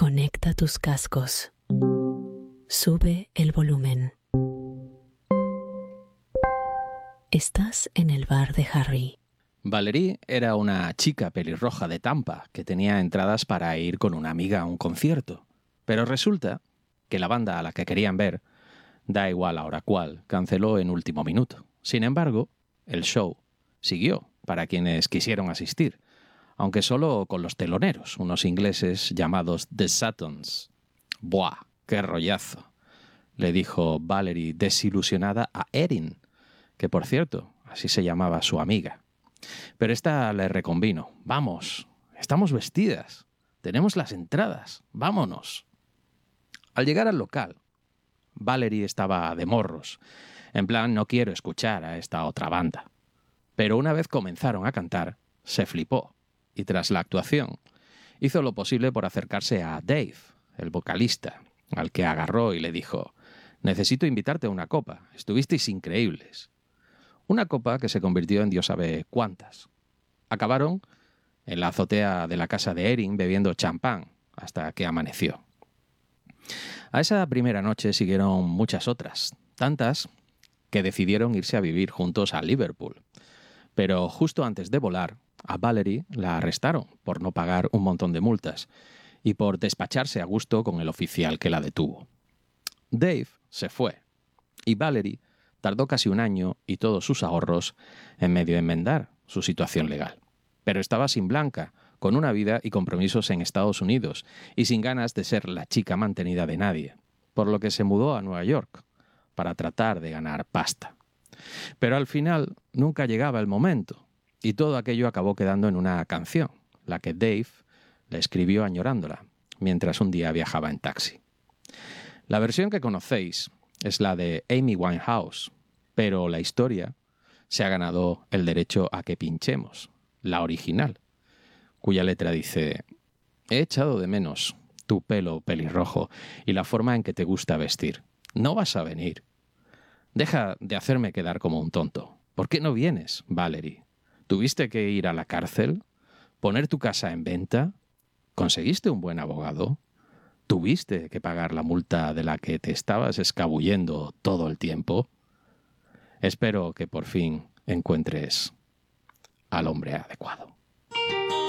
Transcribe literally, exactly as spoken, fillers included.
Conecta tus cascos. Sube el volumen. Estás en el bar de Harry. Valerie era una chica pelirroja de Tampa que tenía entradas para ir con una amiga a un concierto. Pero resulta que la banda a la que querían ver, da igual ahora cuál, canceló en último minuto. Sin embargo, el show siguió para quienes quisieron asistir, aunque solo con los teloneros, unos ingleses llamados The Suttons. ¡Buah! ¡Qué rollazo!, le dijo Valerie desilusionada a Erin, que por cierto, así se llamaba su amiga. Pero esta le reconvino. «Vamos, estamos vestidas, tenemos las entradas, vámonos». Al llegar al local, Valerie estaba de morros, en plan no quiero escuchar a esta otra banda. Pero una vez comenzaron a cantar, se flipó y tras la actuación hizo lo posible por acercarse a Dave, el vocalista, al que agarró y le dijo «Necesito invitarte a una copa, estuvisteis increíbles». Una copa que se convirtió en Dios sabe cuántas. Acabaron en la azotea de la casa de Erin bebiendo champán hasta que amaneció. A esa primera noche siguieron muchas otras, tantas que decidieron irse a vivir juntos a Liverpool. Pero justo antes de volar, a Valerie la arrestaron por no pagar un montón de multas y por despacharse a gusto con el oficial que la detuvo. Dave se fue y Valerie tardó casi un año y todos sus ahorros en medio enmendar su situación legal. Pero estaba sin blanca, con una vida y compromisos en Estados Unidos y sin ganas de ser la chica mantenida de nadie, por lo que se mudó a Nueva York para tratar de ganar pasta. Pero al final nunca llegaba el momento y todo aquello acabó quedando en una canción, la que Dave le escribió añorándola mientras un día viajaba en taxi. La versión que conocéis es la de Amy Winehouse, pero la historia se ha ganado el derecho a que pinchemos, la original, cuya letra dice: «He echado de menos tu pelo pelirrojo y la forma en que te gusta vestir. No vas a venir. Deja de hacerme quedar como un tonto. ¿Por qué no vienes, Valerie? ¿Tuviste que ir a la cárcel? ¿Poner tu casa en venta? ¿Conseguiste un buen abogado? ¿Tuviste que pagar la multa de la que te estabas escabullendo todo el tiempo? Espero que por fin encuentres al hombre adecuado».